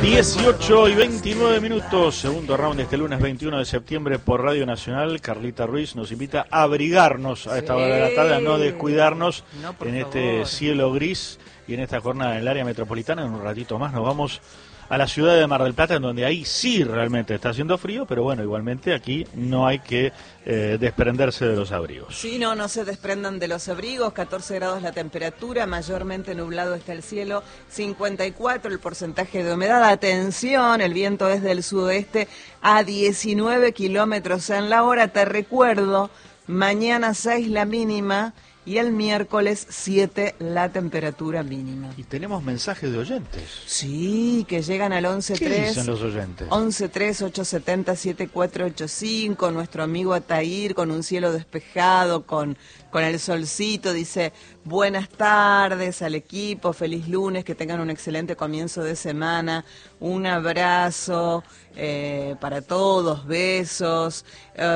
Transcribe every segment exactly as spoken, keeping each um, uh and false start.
dieciocho y veintinueve minutos, segundo round de este lunes veintiuno de septiembre por Radio Nacional. Carlita Ruiz nos invita a abrigarnos a esta Sí. hora de la tarde, a no descuidarnos No, por en favor. este cielo gris y en esta jornada en el área metropolitana. En un ratito más nos vamos a la ciudad de Mar del Plata, en donde ahí sí realmente está haciendo frío, pero bueno, igualmente aquí no hay que eh, desprenderse de los abrigos. Sí, no, no se desprendan de los abrigos, catorce grados la temperatura, mayormente nublado está el cielo, cincuenta y cuatro el porcentaje de humedad. Atención, el viento es del sudoeste a diecinueve kilómetros en la hora. Te recuerdo, mañana seis la mínima y el miércoles siete la temperatura mínima. Y tenemos mensajes de oyentes. Sí, que llegan al once ¿Qué tres. dicen los oyentes? once tres ocho siete cero siete cuatro ocho cinco, nuestro amigo Atair con un cielo despejado, con, con el solcito, dice buenas tardes al equipo, feliz lunes, que tengan un excelente comienzo de semana, un abrazo eh, para todos, besos,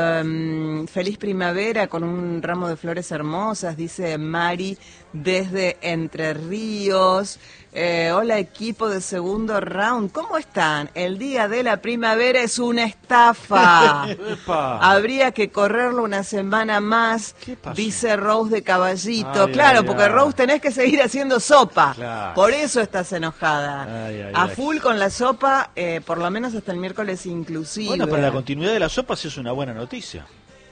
um, feliz primavera con un ramo de flores hermosas, dice Mari desde Entre Ríos. Eh, hola equipo de segundo round, ¿cómo están? El día de la primavera es una estafa. Epa. Habría que correrlo una semana más, ¿Qué pasó? dice Rose de Caballito. Ay, claro, ay, porque ay. Rose tenés que seguir haciendo sopa. Claro. Por eso estás enojada. Ay, ay, A ay. full con la sopa, eh, por lo menos hasta el miércoles inclusive. Bueno, para la continuidad de las sopas es una buena noticia.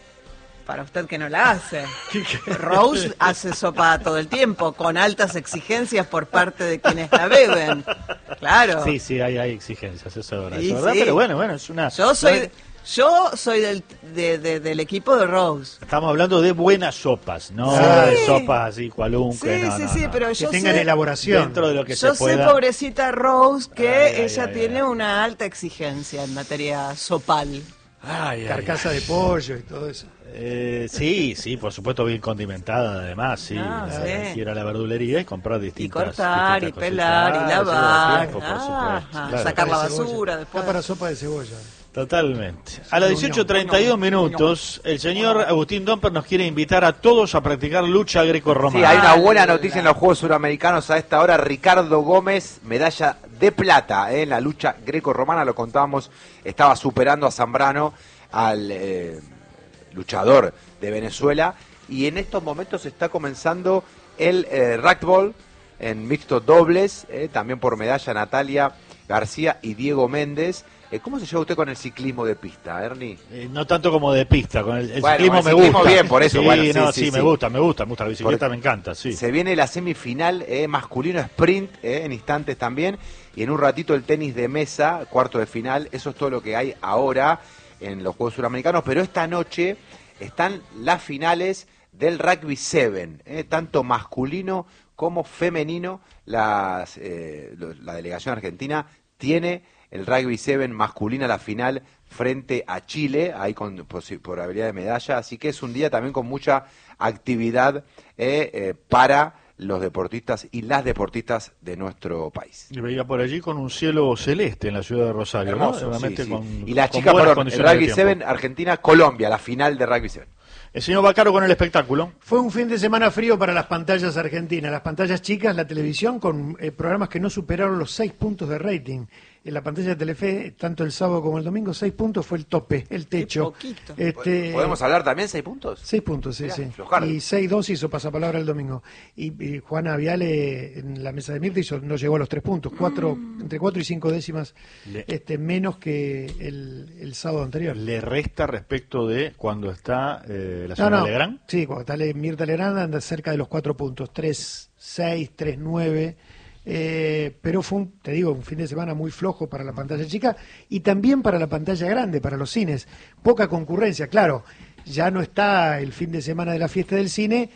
Para usted que no la hace. Rose hace sopa todo el tiempo, con altas exigencias por parte de quienes la beben. Claro. Sí, sí, hay, hay exigencias, eso es verdad. Sí, eso es verdad, sí. pero bueno, bueno, es una... Yo soy, yo soy del, de- de- del equipo de Rose. Estamos hablando de buenas sopas, no Sí. de sopas así cualunque, Sí, no, sí, no, sí, no. pero Que yo tengan sé, elaboración. Dentro de lo que yo se sé, pueda. pobrecita Rose, que Ay, ay, ella ay, tiene ay. una alta exigencia en materia sopal. Ay, ay, Carcasa de pollo y todo eso. Eh, sí, sí, por supuesto bien condimentada además, sí. Ah, Eh, sí. Ir a la verdulería y comprar Y distintas cortar, y distintas pelar, y cositas. Ah, lavar, sí, por ah, supuesto, ah, claro. sacar la Sopa de cebolla. basura después. Está para sopa de cebolla. Totalmente. A las Unión, dieciocho treinta y dos minutos, el señor Agustín Domper nos quiere invitar a todos a practicar lucha Sí, grecorromana. hay una buena noticia en los Juegos Suramericanos a esta hora. Ricardo Gómez, medalla de plata eh, en la lucha greco-romana, lo contábamos, estaba superando a Zambrano, al eh, luchador de Venezuela, y en estos momentos está comenzando el eh, ragdoll en mixto dobles, eh, también por medalla Natalia García y Diego Méndez. Eh, ¿Cómo se lleva usted con el ciclismo de pista, Ernie? Eh, no tanto como de pista, con el, el Bueno, ciclismo el me ciclismo gusta. bien, por eso, Sí, bueno, sí, no, sí, sí, sí. me gusta, me gusta, me gusta, la bicicleta Por- me encanta, sí. Se viene la semifinal eh, masculino sprint eh, en instantes también, y en un ratito el tenis de mesa, cuarto de final. Eso es todo lo que hay ahora en los Juegos Suramericanos, pero esta noche están las finales del rugby siete, eh, tanto masculino como femenino. Las, eh, lo- la delegación argentina tiene el rugby siete masculina, la final frente a Chile, ahí con posi- probabilidad de medalla, así que es un día también con mucha actividad eh, eh, para los deportistas y las deportistas de nuestro país. Y veía por allí con un cielo celeste en la ciudad de Rosario, ¿no? Hermoso, Seguramente sí, sí. con- Y la con chica, buenas perdón, el condiciones de rugby tiempo. siete, Argentina-Colombia, la final de rugby siete. El señor Bacaro con el espectáculo. Fue un fin de semana frío para las pantallas argentinas, las pantallas chicas, la televisión, con eh, programas que no superaron los seis puntos de rating. En la pantalla de Telefe, tanto el sábado como el domingo, seis puntos fue el tope, el techo. poquito. Este, ¿Podemos hablar también seis puntos? Seis puntos, sí, Mirá, sí. Flojardo. Y seis dos hizo pasapalabra el domingo. Y, y Juana Viale en la mesa de Mirta hizo, no llegó a los tres puntos, cuatro, Mm. entre cuatro y cinco décimas Le- este, menos que el, el sábado anterior. Le resta respecto de cuando está eh, la No, señora no. Legrand. Sí, cuando está Le- Mirta Legrand anda cerca de los cuatro puntos, tres seis, tres nueve. Eh, pero fue, un, te digo, un fin de semana muy flojo para la pantalla chica y también para la pantalla grande, para los cines. Poca concurrencia, claro. Ya no está el fin de semana de la fiesta del cine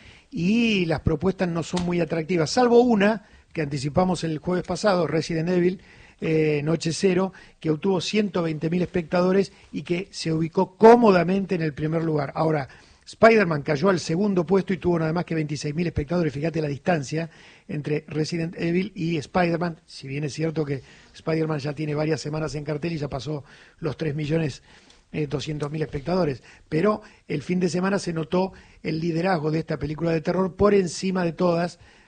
y las propuestas no son muy atractivas, salvo una que anticipamos el jueves pasado, Resident Evil, eh, Noche Cero, que obtuvo ciento veinte mil espectadores y que se ubicó cómodamente en el primer lugar. Ahora, Spider-Man cayó al segundo puesto y tuvo nada más que veintiséis mil espectadores. Fíjate la distancia entre Resident Evil y Spider-Man, si bien es cierto que Spider-Man ya tiene varias semanas en cartel y ya pasó los tres millones doscientos mil espectadores, pero el fin de semana se notó el liderazgo de esta película de terror por encima de todas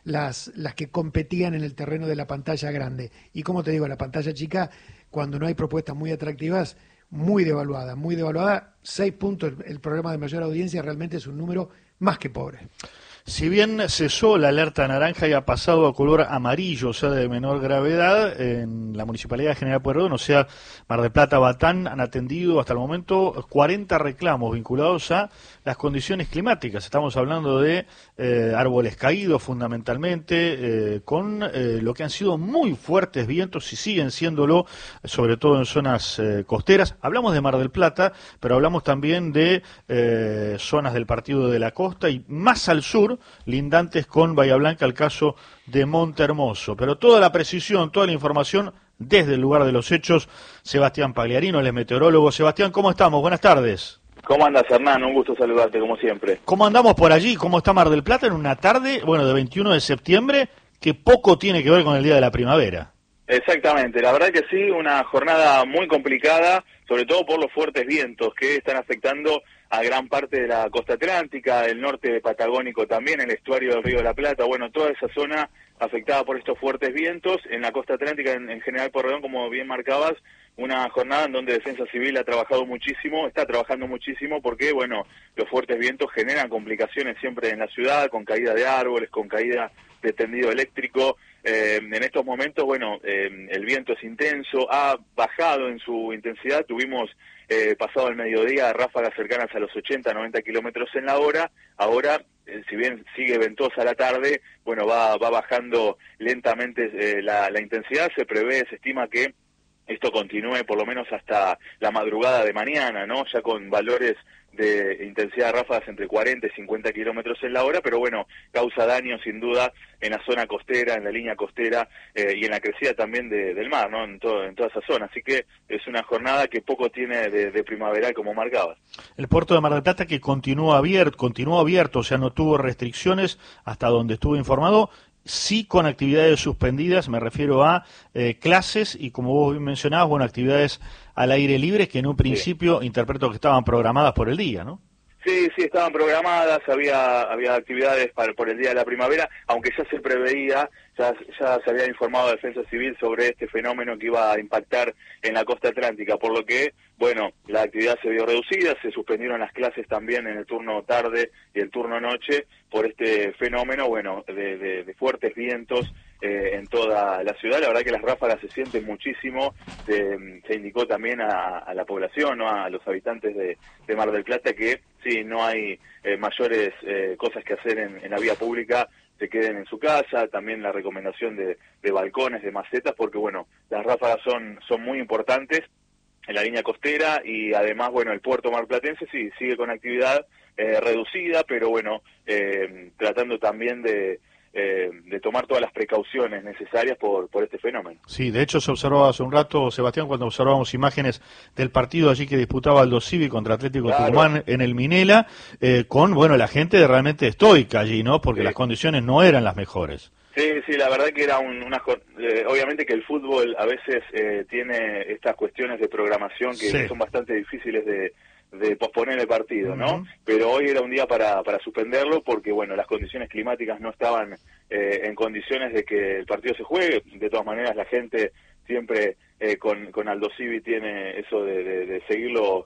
las, las que competían en el terreno de la pantalla grande. Y como te digo, la pantalla chica, cuando no hay propuestas muy atractivas, muy devaluada, muy devaluada. Seis puntos, el programa de mayor audiencia realmente es un número más que pobre. Si bien cesó la alerta naranja y ha pasado a color amarillo, o sea, de menor gravedad, en la Municipalidad de General Pueyrredón, o sea, Mar del Plata, Batán, han atendido hasta el momento cuarenta reclamos vinculados a las condiciones climáticas. Estamos hablando de eh, árboles caídos fundamentalmente, eh, con eh, lo que han sido muy fuertes vientos y siguen siéndolo, sobre todo en zonas eh, costeras. Hablamos de Mar del Plata, pero hablamos también de eh, zonas del Partido de la Costa y más al sur, lindantes con Bahía Blanca, el caso de Monte Hermoso. Pero toda la precisión, toda la información desde el lugar de los hechos, Sebastián Pagliarino, el meteorólogo. Sebastián, ¿cómo estamos? Buenas tardes. ¿Cómo andas, Hernán? Un gusto saludarte, como siempre. ¿Cómo andamos por allí? ¿Cómo está Mar del Plata en una tarde, bueno, de veintiuno de septiembre, que poco tiene que ver con el Día de la Primavera? Exactamente, la verdad que sí, una jornada muy complicada, sobre todo por los fuertes vientos que están afectando a gran parte de la costa atlántica, el norte patagónico también, el estuario del Río de la Plata, bueno, toda esa zona afectada por estos fuertes vientos. En la costa atlántica, en, en General Pueyrredón, como bien marcabas, una jornada en donde Defensa Civil ha trabajado muchísimo, está trabajando muchísimo porque, bueno, los fuertes vientos generan complicaciones siempre en la ciudad, con caída de árboles, con caída de tendido eléctrico. Eh, en estos momentos, bueno, eh, el viento es intenso, ha bajado en su intensidad, tuvimos eh, pasado el mediodía ráfagas cercanas a los ochenta, noventa kilómetros en la hora. Ahora, eh, si bien sigue ventosa la tarde, bueno, va, va bajando lentamente eh, la, la intensidad. Se prevé, se estima que esto continúe por lo menos hasta la madrugada de mañana, ¿no? Ya con valores de intensidad de ráfagas entre cuarenta y cincuenta kilómetros en la hora, pero bueno, causa daño sin duda en la zona costera, en la línea costera eh, y en la crecida también de, del mar, ¿no? En, todo, en toda esa zona. Así que es una jornada que poco tiene de, de primaveral, como marcabas. El puerto de Mar del Plata, que continúa abierto, continuó abierto, o sea, no tuvo restricciones hasta donde estuvo informado. Sí, con actividades suspendidas, me refiero a eh, clases y, como vos bien mencionabas, bueno, actividades al aire libre que en un principio sí. Interpreto que estaban programadas por el día, ¿no? Sí, sí, estaban programadas, había había actividades para, por el Día de la Primavera, aunque ya se preveía, ya, ya se había informado a Defensa Civil sobre este fenómeno que iba a impactar en la costa atlántica, por lo que, bueno, la actividad se vio reducida, se suspendieron las clases también en el turno tarde y el turno noche por este fenómeno, bueno, de, de, de fuertes vientos eh, en toda la ciudad. La verdad que las ráfagas se sienten muchísimo, se, se indicó también a, a la población, ¿no? A los habitantes de, de Mar del Plata que sí, no hay eh, mayores eh, cosas que hacer en, en la vía pública, se queden en su casa. También la recomendación de, de balcones, de macetas, porque bueno, las ráfagas son, son muy importantes en la línea costera y además, bueno, el puerto marplatense sí sigue con actividad eh, reducida, pero bueno, eh, tratando también de Eh, de tomar todas las precauciones necesarias por, por este fenómeno. Sí, de hecho se observaba hace un rato, Sebastián, cuando observábamos imágenes del partido allí que disputaba Aldo Civi contra Atlético claro. Tucumán en el Minela, eh, con, bueno, la gente realmente estoica allí, ¿no? Porque sí. Las condiciones no eran las mejores. Sí, sí, la verdad que era un, una... Eh, obviamente que el fútbol a veces eh, tiene estas cuestiones de programación que, sí. que son bastante difíciles de de posponer el partido, ¿no? Uh-huh. Pero hoy era un día para, para suspenderlo porque, bueno, las condiciones climáticas no estaban eh, en condiciones de que el partido se juegue. De todas maneras, la gente siempre eh, con, con Aldo Civi tiene eso de, de, de seguirlo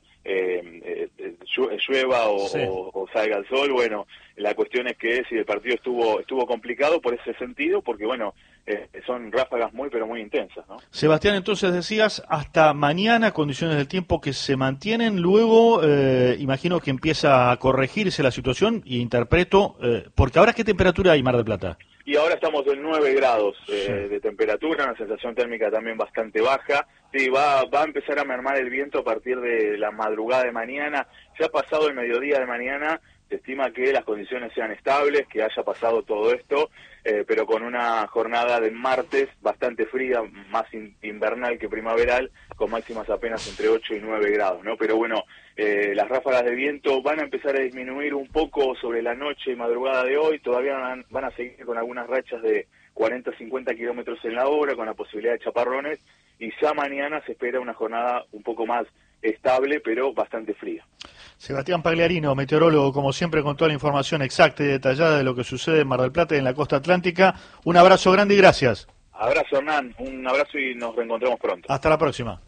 eh, eh, llueva o, sí. o, o salga el sol. Bueno, la cuestión es que si el partido estuvo estuvo complicado por ese sentido, porque, bueno, eh, son ráfagas muy, pero muy intensas, ¿no? Sebastián, entonces decías, hasta mañana condiciones del tiempo que se mantienen, luego eh, imagino que empieza a corregirse la situación y interpreto, eh, porque ahora ¿qué temperatura hay, Mar del Plata? Y ahora estamos en nueve grados eh, sí. de temperatura, una sensación térmica también bastante baja. Sí, va, va a empezar a mermar el viento a partir de la madrugada de mañana. Ya pasado el mediodía de mañana, se estima que las condiciones sean estables, que haya pasado todo esto, eh, pero con una jornada de martes bastante fría, más in, invernal que primaveral, con máximas apenas entre ocho y nueve grados, ¿no? Pero bueno, eh, las ráfagas de viento van a empezar a disminuir un poco sobre la noche y madrugada de hoy. Todavía van, van a seguir con algunas rachas de cuarenta a cincuenta kilómetros en la hora, con la posibilidad de chaparrones, y ya mañana se espera una jornada un poco más estable, pero bastante fría. Sebastián Pagliarino, meteorólogo, como siempre, con toda la información exacta y detallada de lo que sucede en Mar del Plata y en la costa atlántica. Un abrazo grande y gracias. Abrazo, Hernán, un abrazo y nos reencontramos pronto. Hasta la próxima.